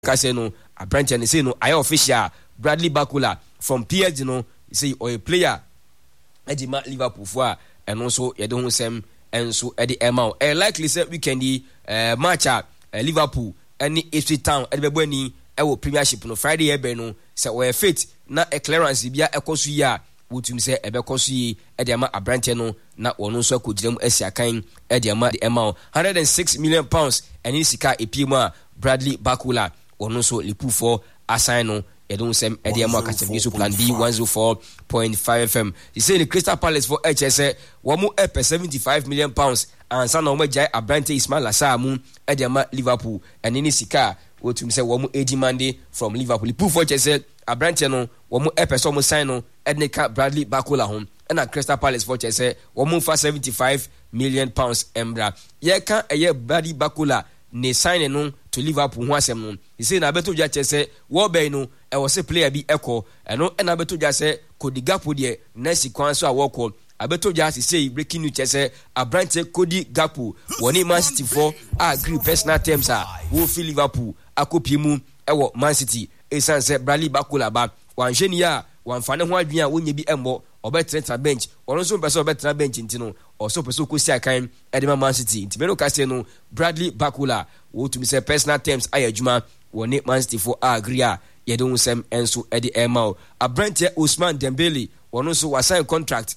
Kase no abrante ne say no aye official Bradley Bakula from PSG no say or a player edima Liverpool for and also ye don sem enso e de ema o likely say weekend match Liverpool any Ipswich Town e be boni e wo Premiership no Friday ebe no say we fit na a clearance bia ekoso yi a wotum say e be koso yi e de ama abrante no na wono so akogiram asiakan e de ama £106 million eni sika epiemu a Bradley Bakula wono so lipu for assign no e don sem e de ama Casemiro plan B 104.5 FM. He say the Crystal Palace for HS wo mu e £75 million and san no majai abrante Ismail Assar mu e de ama Liverpool eni sika wotum say wo mu edimande from Liverpool lipu for HS abrante no wo mu e person mo sign no Ednica Bradley Bakula home and at Crystal Palace for say wo mu for £75 million embra ye kan eye Bradley Bakula ne sign no to Liverpool ho asem no he say na beto dja say wo be no e wo say player bi ekọ eno na beto dja say Cody Gakpo de na sikwan so a wo kọ abeto dja say breaking news say abrante Cody Gakpo woni Man City for agree personal terms wo fi Liverpool akopi mu e wo Man City esan say Bradley Bakula ba wan hwani ya wan fa ne ho adwen a wonye bi embo obetrenta bench ono so person obetrenta bench ntino also person ko si akan edema Man City ntibeno ka say no Bradley Bakula wo to be say personal terms ayadwuma woni Man City for agree a ye don sem enso edi ema abrante Ousmane Dembele wono so was sign contract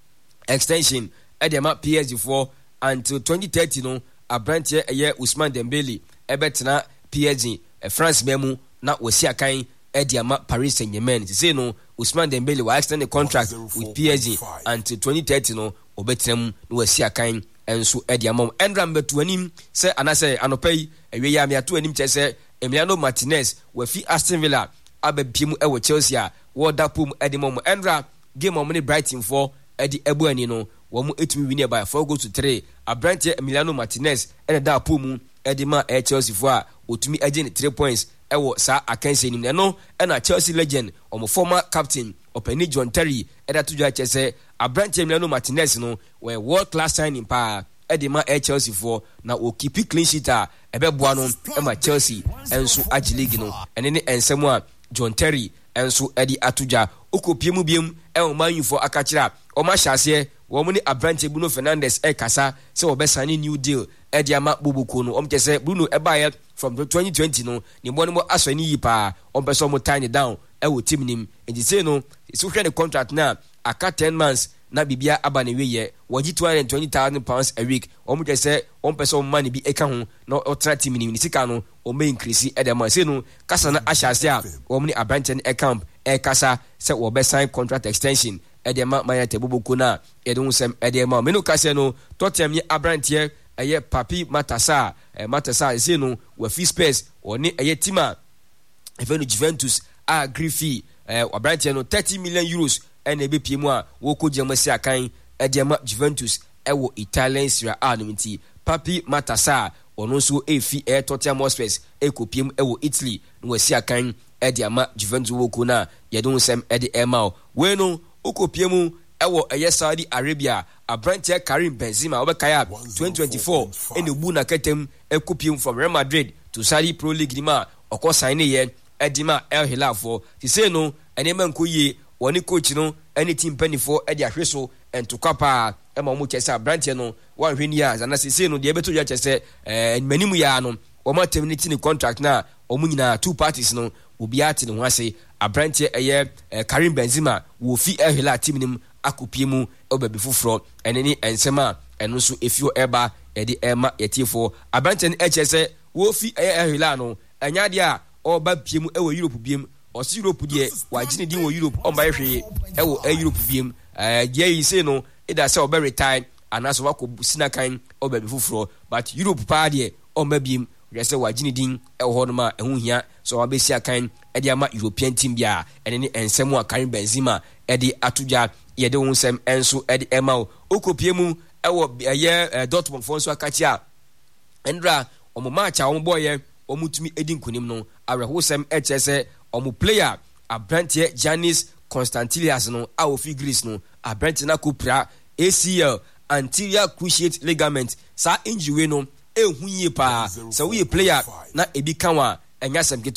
extension edema PSG for until 2030 no abrante eye Ousmane Dembele ebetena PSG France memu na wosi akan Ediama Paris Saint-Germain. To say no, Ousmane Dembele will extend the contract with PSG until 2030 no obetrem no wasi akan enso Ediama Endram betu anim say anase anopay ewe ya miatu anim che say Emiliano Martinez we fi Aston Villa abepiemu e wo Chelsea a wo da pom edimom Endra game on Brighton for edi ebu ani no wo mu etumi win by 4-3 abrante Emiliano Martinez e da pom edima e Chelsea for a otumi agene 3 points ewo sa akanse nim no na Chelsea legend omo former captain Openi John Terry eda to judge say abrante Emiliano Martinez no we world class signing pa edima Chelsea for na o keep clean sheet a ebeboa no ma Chelsea enso agiligi no ene ne ensemu a John Terry enso edi atuja okopiemu biem e Man U for akachira o ma hyase wo mu ni abrante Bruno Fernandes kasa se wo be sign new deal ediama Boboko no omke se Bruno ebaye from 2020 no ni mo asoni yi pa ompeso mo tiny down e wo team nim enti say no so hwe the contract na aka 10 months na bibia aba ne weye wogi £220,000 a week omke se ompeso money bi eka ho na otra team nim ni sika no o me increase edema say no kasa na ahyase a wo mu ni abrante e camp e kasa se wo be sign contract extension edema mayate Boboko na edun sem edema menu kasa no Tottenham ni abrante eye Papi Matasa say no we fi space oni eye tima efenu Juventus agree fee abrante no €30 million and ebe piemu a wo ko jemasi akan edema Juventus ewo Italian Serie A no nti Papi Matasa ono so efi Tottenham Hotspur ekopiemu ewo Italy no wasi akan edema Juventus wo ko na yedon sem ede ema we no okopiemu ewo Saudi Arabia abrante Karim Benzema obekaya 2024 ene bu na ketem ekopiem from Real Madrid to Saudi Pro League dima okọ sign ye edima El Hilal for ti say no ene man ko ye woni coach no any team penny for edi ahweso ento kwapa e ma mu chese abrante no wan hweni ya na say no de beto ya chese manimu ya no o ma terminate ni contract na o mu nyina two parties no obi ati ne ho ase abrante Karim Benzema wo fi El Hilal team nim akopiemu obabi fufuro eneni ensema eno so efio eba edi ema yetiefo abrante HSE wo fi El Hilal no anya de a oba piemu ewo Europe biem osi Europe de wagine din wo Europe o mba hwe ewo Europe biem ye say no ida say oba retire anaso wako sinakan obabi fufuro but Europe pa de o mba biem yese wagine din ewo ho no ma ehu hia so wabesi akan edi ama European team bia eneni ensemu a Karim Benzema edi atuja yede won sem enso edi ema okopiemu ewo Dortmund fonso akachi a endra omo match a omo boye omutumi edi nkunim no areho sem HSE omo player abrante Giannis Constantilias no a ofi Greece no abrante na kopra ACL anterior cruciate ligament sa injury no ehunye pa so we player na ebi kanwa ɛnyɛ asɛm